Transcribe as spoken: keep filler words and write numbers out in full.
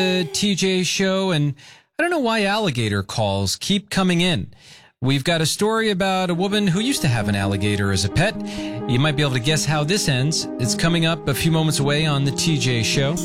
the T J Show, and I don't know why alligator calls keep coming in. We've got a story about a woman who used to have an alligator as a pet. You might be able to guess how this ends. It's coming up a few moments away on the T J Show.